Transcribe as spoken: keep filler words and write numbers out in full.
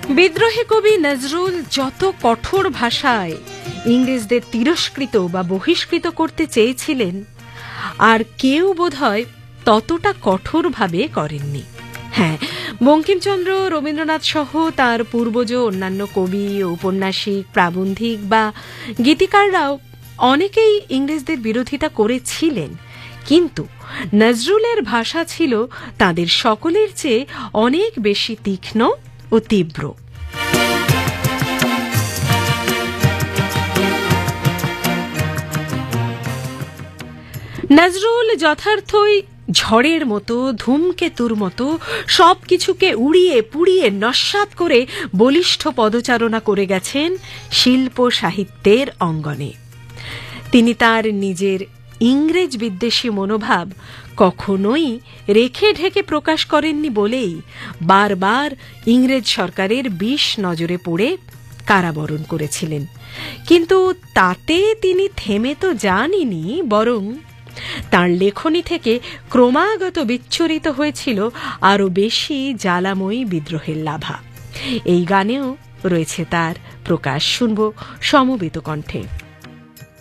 বিদ্রোহী কবি নজরুল যত কঠোর ভাষায় ইংরেজদের তিরস্কৃত বা বহিষ্কৃত করতে চেয়েছিলেন, আর কেউ বোধহয় ততটা কঠোরভাবে করেননি। হ্যাঁ, বঙ্কিমচন্দ্র, রবীন্দ্রনাথ সহ তার পূর্বজ অন্যান্য কবি, ঔপন্যাসিক, প্রাবন্ধিক বা গীতিকাররাও অনেকেই ইংরেজদের বিরোধিতা করেছিলেন, কিন্তু নজরুলের ভাষা ছিল তাদের সকলের চেয়ে অনেক বেশি তীক্ষ্ণ ও তীব্র। নজরুল যথার্থই ঝড়ের মতো, ধূমকেতুর মতো সবকিছুকে উড়িয়ে পুড়িয়ে নস্যাৎ করে বলিষ্ঠ পদচারণা করে গেছেন শিল্প সাহিত্যের অঙ্গনে। তিনি তার নিজের ইংরেজ বিদ্বেষী মনোভাব কখনোই রেখে ঢেকে প্রকাশ করেননি বলেই বারবার ইংরেজ সরকারের বিষ নজরে পড়ে কারাবরণ করেছিলেন। কিন্তু তাতে তিনি থেমে তো যাননি, বরং তাঁর লেখনী থেকে ক্রমাগত বিচ্ছুরিত হয়েছিল আরও বেশি জ্বালাময়ী বিদ্রোহের লাভা। এই গানেও রয়েছে তার প্রকাশ, শুনব সমবেত কণ্ঠে।